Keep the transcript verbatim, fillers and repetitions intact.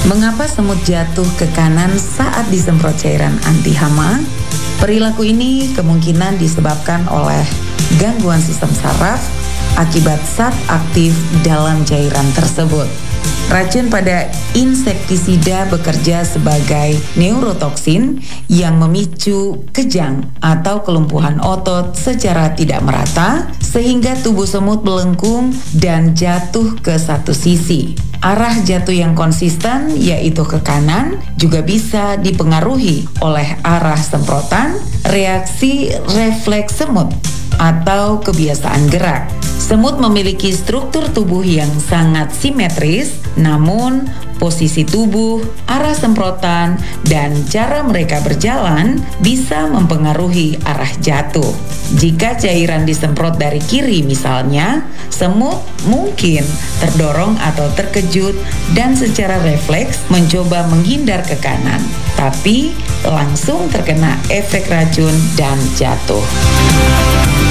Mengapa semut jatuh ke kanan saat disemprot cairan anti hama? Perilaku ini kemungkinan disebabkan oleh gangguan sistem saraf akibat zat aktif dalam cairan tersebut. Racun pada insektisida bekerja sebagai neurotoksin yang memicu kejang atau kelumpuhan otot secara tidak merata sehingga tubuh semut melengkung dan jatuh ke satu sisi. Arah jatuh yang konsisten yaitu ke kanan juga bisa dipengaruhi oleh arah semprotan, reaksi refleks semut, atau kebiasaan gerak. Semut memiliki struktur tubuh yang sangat simetris, namun posisi tubuh, arah semprotan, dan cara mereka berjalan bisa mempengaruhi arah jatuh. Jika cairan disemprot dari kiri misalnya, semut mungkin terdorong atau terkejut dan secara refleks mencoba menghindar ke kanan, tapi langsung terkena efek racun dan jatuh.